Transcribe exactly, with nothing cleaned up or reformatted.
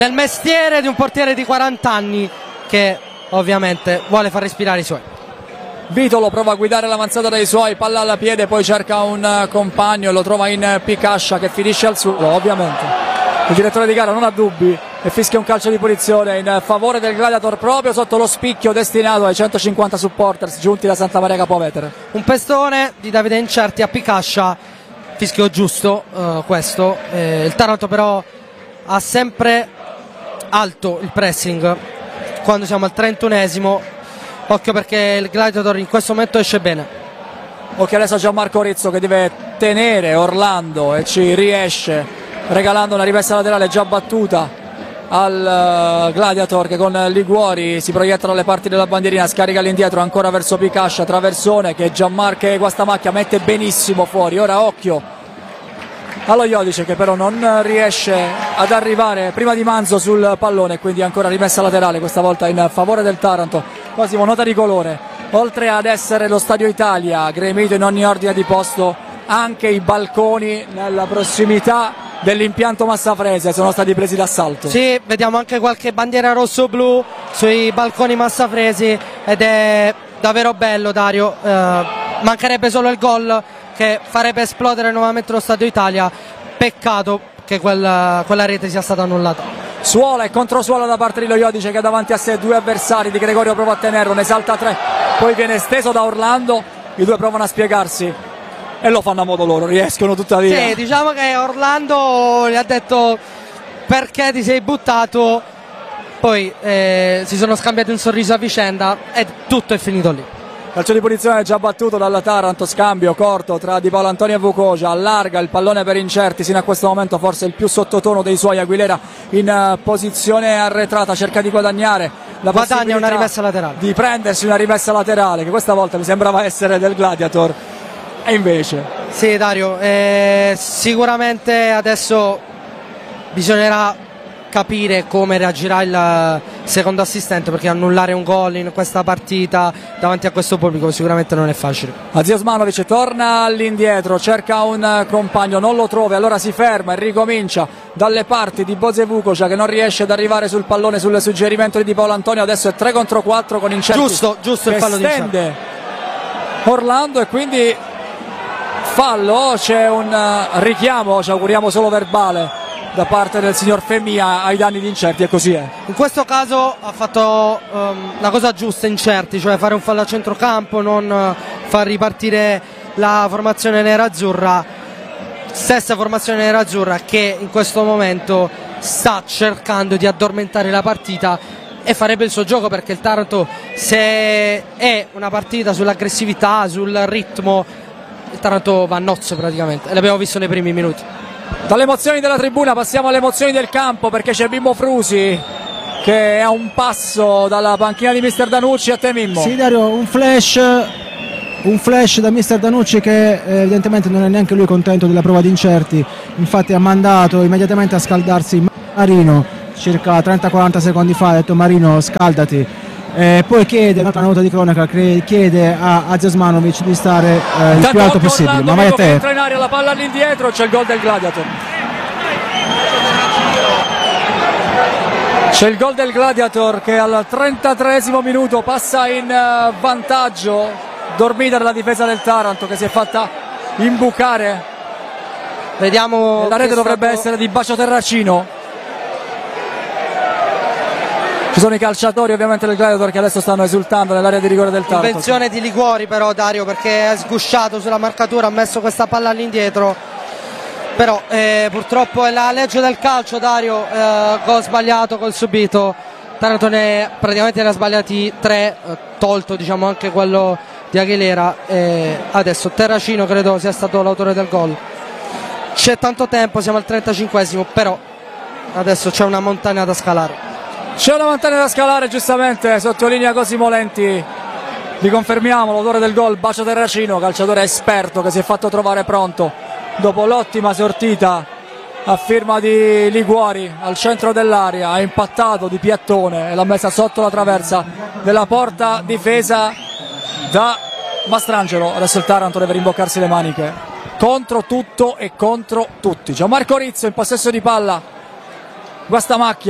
Nel mestiere di un portiere di quaranta anni che ovviamente vuole far respirare i suoi. Vitolo prova a guidare l'avanzata dei suoi, palla alla piede, poi cerca un compagno e lo trova in Picascia che finisce al suolo. Ovviamente il direttore di gara non ha dubbi e fischia un calcio di punizione in favore del Gladiator proprio sotto lo spicchio destinato ai centocinquanta supporters giunti da Santa Maria Capua Vetere. Un pestone di Davide Incerti a Picascia, fischio giusto uh, questo. Eh, il Taranto però ha sempre alto il pressing quando siamo al trentunesimo. Occhio perché il Gladiator in questo momento esce bene. Occhio adesso a Gianmarco Rizzo che deve tenere Orlando e ci riesce regalando una rimessa laterale già battuta al Gladiator che con Liguori si proietta dalle parti della bandierina, scarica all'indietro ancora verso Picascia, traversone che Gianmarco e Guastamacchia mette benissimo fuori. Ora occhio allo Iodice che però non riesce ad arrivare prima di Manzo sul pallone, quindi ancora rimessa laterale questa volta in favore del Taranto. Cosimo, nota di colore, oltre ad essere lo Stadio Italia gremito in ogni ordine di posto, anche i balconi nella prossimità dell'impianto Massafrese sono stati presi d'assalto. Sì, vediamo anche qualche bandiera rosso-blu sui balconi Massafresi ed è davvero bello, Dario. Eh, mancherebbe solo il gol che farebbe esplodere nuovamente lo Stadio Italia. Peccato che quella, quella rete sia stata annullata. Suola e controsuola da parte di Lo Iodice che ha davanti a sé due avversari. Di Gregorio prova a tenerlo, ne salta tre, poi viene steso da Orlando. I due provano a spiegarsi e lo fanno a modo loro, riescono tuttavia. Sì, diciamo che Orlando gli ha detto perché ti sei buttato, poi eh, si sono scambiati un sorriso a vicenda e tutto è finito lì. Calcio di punizione già battuto dalla Taranto, scambio corto tra Di Paolo Antonio e Vucocia, allarga il pallone per Incerti, sino a questo momento forse il più sottotono dei suoi. Aguilera in posizione arretrata, cerca di guadagnare la guadagna una rimessa laterale, di prendersi una rimessa laterale che questa volta mi sembrava essere del Gladiator e invece sì, Dario, eh, sicuramente adesso bisognerà capire come reagirà il secondo assistente, perché annullare un gol in questa partita davanti a questo pubblico sicuramente non è facile. Aziosmanovic torna all'indietro, cerca un compagno, non lo trova, allora si ferma e ricomincia dalle parti di Boze Vucocia che non riesce ad arrivare sul pallone sul suggerimento di Di Paolo Antonio. Adesso è tre contro quattro con Incerti giusto, giusto il fallo di stende Orlando e quindi fallo. C'è un richiamo, ci auguriamo solo verbale, da parte del signor Femia ai danni di Incerti, e così è. In questo caso ha fatto um, la cosa giusta Incerti, cioè fare un fallo a centrocampo, non uh, far ripartire la formazione nerazzurra, stessa formazione nerazzurra che in questo momento sta cercando di addormentare la partita e farebbe il suo gioco, perché il Taranto, se è una partita sull'aggressività, sul ritmo, il Taranto va a nozze praticamente, e l'abbiamo visto nei primi minuti. Dalle emozioni della tribuna passiamo alle emozioni del campo, perché c'è Mimmo Frusi che è a un passo dalla panchina di mister Danucci. A te, Mimmo. Sì, Dario, un flash un flash da mister Danucci che eh, evidentemente non è neanche lui contento della prova di Incerti, infatti ha mandato immediatamente a scaldarsi Marino circa trenta quaranta secondi fa, ha detto Marino scaldati, eh, poi chiede, un'altra nota di cronaca, chiede a Aziosmanovic di stare eh, il più alto possibile. Orlando, ma vai a te. entra in aria, la palla all'indietro, c'è il gol del Gladiator. C'è il gol del Gladiator che al trentatreesimo minuto passa in vantaggio. Dormita dalla difesa del Taranto che si è fatta imbucare. Vediamo, la rete dovrebbe stato... essere di Bacio Terracino. Ci sono i calciatori ovviamente del Gladiator che adesso stanno esultando nell'area di rigore del Taranto. Invenzione di Liguori però, Dario, perché ha sgusciato sulla marcatura, ha messo questa palla all'indietro, però eh, purtroppo è la legge del calcio, Dario. eh, gol sbagliato, gol subito. Taranto ne praticamente ne ha sbagliati tre, eh, tolto diciamo anche quello di Aguilera, e adesso Terracino credo sia stato l'autore del gol. C'è tanto tempo, siamo al trentacinquesimo, però adesso c'è una montagna da scalare. C'è una montagna da scalare, giustamente sottolinea Cosimo Lenti. Vi confermiamo l'autore del gol, Bacio Terracino, calciatore esperto che si è fatto trovare pronto dopo l'ottima sortita a firma di Liguori al centro dell'area. Ha impattato di piattone e l'ha messa sotto la traversa della porta difesa da Mastrangelo. Adesso il Taranto deve rimboccarsi le maniche contro tutto e contro tutti. Gianmarco Rizzo in possesso di palla, Guastamacchia